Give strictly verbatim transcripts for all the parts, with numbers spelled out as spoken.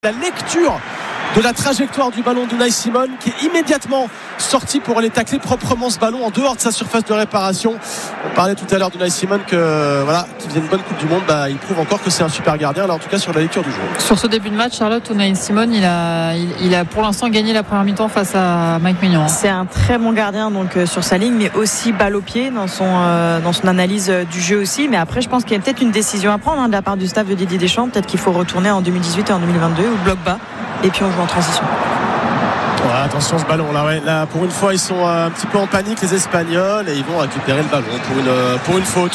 La lecture de la trajectoire du ballon d'Unai Simon qui est immédiatement sorti pour aller tacler proprement ce ballon en dehors de sa surface de réparation. On parlait tout à l'heure d'Unai Simon que voilà, qui faisait une bonne Coupe du Monde, bah, il prouve encore que c'est un super gardien là, en tout cas sur la lecture du jeu. Sur ce début de match, Charlotte, Unai Simon il a, il, il a pour l'instant gagné la première mi-temps face à Mike Maignan. C'est un très bon gardien donc euh, sur sa ligne, mais aussi balle au pied dans son, euh, dans son analyse euh, du jeu aussi. Mais après je pense qu'il y a peut-être une décision à prendre hein, de la part du staff de Didier Deschamps. Peut-être qu'il faut retourner en deux mille dix-huit et en deux mille vingt-deux au bloc bas et puis on joue en transition. Ouais, attention ce ballon là, ouais. Là pour une fois ils sont un petit peu en panique les Espagnols et ils vont récupérer le ballon pour une, pour une faute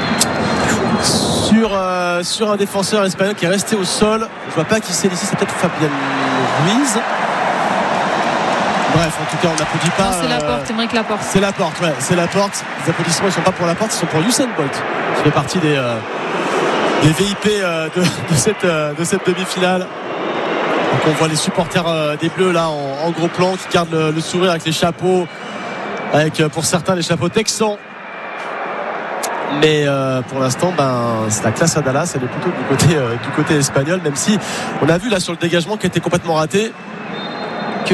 sur, euh, sur un défenseur espagnol qui est resté au sol. Je vois pas qui c'est ici, c'est peut-être Fabien Ruiz. Bref, en tout cas on n'applaudit pas. Non, c'est la porte, c'est vrai que la porte. C'est la porte, ouais, c'est la porte. Les applaudissements ils sont pas pour la porte, ils sont pour Usain Bolt qui fait partie des, euh, des V I P euh, de, de, cette, euh, de cette demi-finale. Donc on voit les supporters euh, des Bleus là en, en gros plan qui gardent le, le sourire avec les chapeaux, avec euh, pour certains les chapeaux texans. Mais euh, pour l'instant, ben, c'est la classe à Dallas, elle est plutôt du côté, euh, du côté espagnol, même si on a vu là sur le dégagement qui était complètement raté que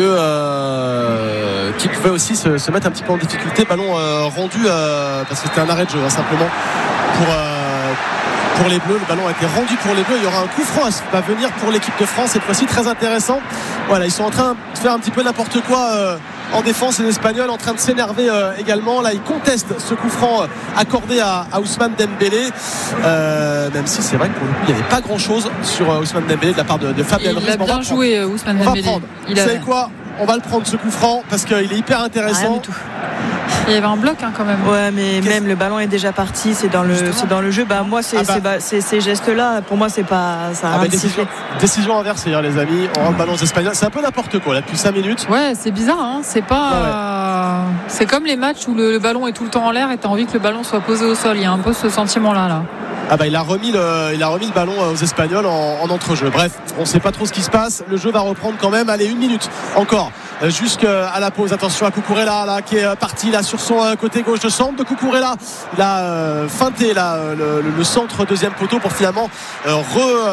euh, qui pouvait aussi se, se mettre un petit peu en difficulté. Ballon euh, rendu euh, parce que c'était un arrêt de jeu hein, simplement pour euh, pour les Bleus. Le ballon a été rendu pour les Bleus. Il y aura un coup franc à venir pour l'équipe de France cette fois-ci, très intéressant. Voilà, ils sont en train de faire un petit peu n'importe quoi euh, en défense, les Espagnols en train de s'énerver euh, également. Là ils contestent ce coup franc euh, accordé à, à Ousmane Dembélé, euh, même si c'est vrai que pour le coup il n'y avait pas grand chose sur euh, Ousmane Dembélé de la part de, de Fabien Ruiz. Il a bien joué Ousmane Dembélé. On va prendre. Il a... Vous savez quoi, on va le prendre ce coup franc parce qu'il est hyper intéressant. Rien du tout. Il y avait un bloc hein, quand même. Ouais, mais Qu'est-ce... même le ballon est déjà parti, c'est dans le, c'est dans le jeu. Bah moi, c'est, ah bah. c'est, bah, c'est ces gestes-là. Pour moi, c'est pas ça. Ah bah, décision, décision inversée, hein, les amis. On rend le ballon aux Espagnols. C'est un peu n'importe quoi là depuis cinq minutes. Ouais, c'est bizarre. Hein. C'est pas. Ah ouais. euh... C'est comme les matchs où le, le ballon est tout le temps en l'air et t'as envie que le ballon soit posé au sol. Il y a un peu ce sentiment-là, là. Ah bah il a remis le, il a remis le ballon aux Espagnols en, en entrejeu. Bref, on ne sait pas trop ce qui se passe. Le jeu va reprendre quand même. Allez, une minute encore jusqu'à la pause. Attention à Cucurella là qui est parti là sur son côté gauche de centre de Cucurella. Il a euh, feinté là le, le, le centre deuxième poteau pour finalement euh, re, euh,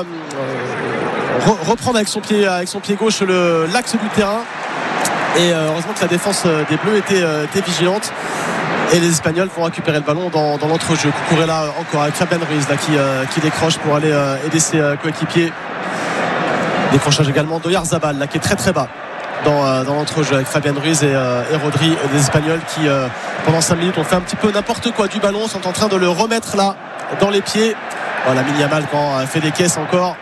re, reprendre avec son pied avec son pied gauche le, l'axe du terrain. Et euh, heureusement que la défense des Bleus était, euh, était vigilante. Et les Espagnols vont récupérer le ballon dans, dans l'entrejeu. Cucurella encore avec Fabien Ruiz là, qui, euh, qui décroche pour aller euh, aider ses euh, coéquipiers. Décrochage également d'Oyarzabal là qui est très très bas dans, euh, dans l'entrejeu avec Fabien Ruiz et, euh, et Rodri, et des Espagnols qui euh, pendant cinq minutes ont fait un petit peu n'importe quoi du ballon, sont en train de le remettre là dans les pieds. Voilà, Lamine Yamal quand euh, fait des caisses encore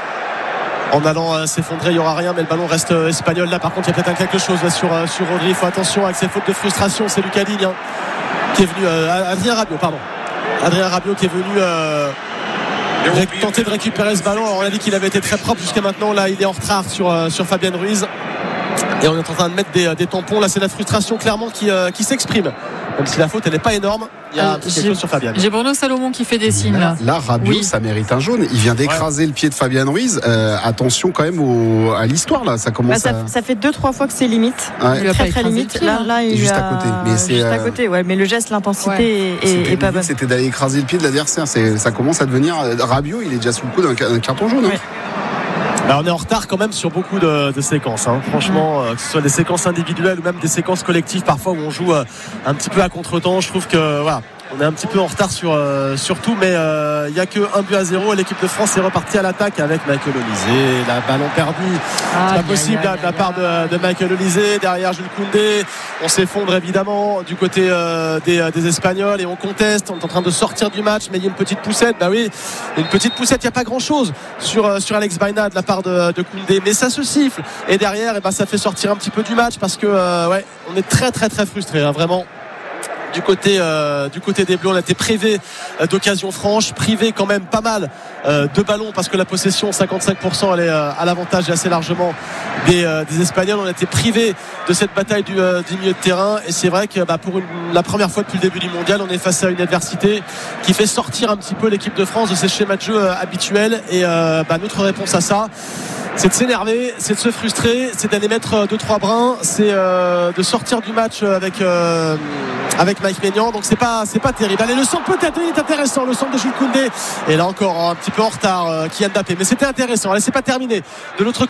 en allant euh, s'effondrer, il n'y aura rien, mais le ballon reste euh, espagnol. Là par contre il y a peut-être quelque chose là, sur, euh, sur Rodri. Il faut attention avec ses fautes de frustration. C'est Lucas Digne hein, qui est venu euh, Adrien Rabiot pardon Adrien Rabiot qui est venu euh, tenter de récupérer ce ballon. Alors, on a dit qu'il avait été très propre jusqu'à maintenant. Là il est en retard sur, euh, sur Fabien Ruiz et on est en train de mettre des, des tampons. Là c'est la frustration clairement qui, euh, qui s'exprime, même si la faute elle n'est pas énorme. Il y a euh, quelque chose sur Fabien. J'ai Bruno Salomon qui fait des signes là. Là Rabiot oui. Ça mérite un jaune. Il vient d'écraser ouais. le pied de Fabien Ruiz. euh, Attention quand même au, à l'histoire là. Ça commence bah, ça, à... ça fait deux trois fois que c'est limite ouais. Il très très limite pied, là, là il juste a... à côté mais c'est juste euh... à côté ouais. Mais le geste, l'intensité ouais. est, est, est pas bonne. C'était d'aller écraser le pied de l'adversaire. c'est, Ça commence à devenir Rabiot. Il est déjà sous le coup d'un, d'un carton jaune ouais. hein. Alors on est en retard quand même sur beaucoup de, de séquences hein. Franchement euh, que ce soit des séquences individuelles ou même des séquences collectives parfois où on joue euh, un petit peu à contre-temps. Je trouve que voilà, on est un petit peu en retard sur, euh, sur tout, mais il euh, n'y a que un but à zéro. L'équipe de France est repartie à l'attaque avec Michael Olise. La ballon perdu, ah, c'est pas possible aïe, aïe, de la part de, de Michael Olise. Derrière Jules Koundé, on s'effondre évidemment du côté euh, des, des Espagnols et on conteste. On est en train de sortir du match, mais il y a une petite poussette. Bah oui, une petite poussette. Il n'y a pas grand chose sur, sur Alex Baena de la part de, de Koundé, mais ça se siffle. Et derrière, et bah, ça fait sortir un petit peu du match parce que euh, ouais, on est très très très frustré, hein, vraiment. Du côté, euh, du côté des Bleus, on a été privé euh, d'occasions franches, privé quand même pas mal euh, de ballons parce que la possession cinquante-cinq pour cent elle est euh, à l'avantage et assez largement des, euh, des Espagnols. On a été privé de cette bataille du, euh, du milieu de terrain et c'est vrai que bah, pour une, la première fois depuis le début du mondial, on est face à une adversité qui fait sortir un petit peu l'équipe de France de ses schémas de jeu euh, habituels et euh, bah, notre réponse à ça, c'est de s'énerver, c'est de se frustrer, c'est d'aller mettre deux trois brins, c'est euh, de sortir du match avec euh, avec Mike Maignan. Donc c'est pas c'est pas terrible. Allez, le centre peut-être il est intéressant, le centre de Jules Koundé. Et là encore un petit peu en retard euh, Kylian Mbappé, mais c'était intéressant. Allez, c'est pas terminé. De l'autre côté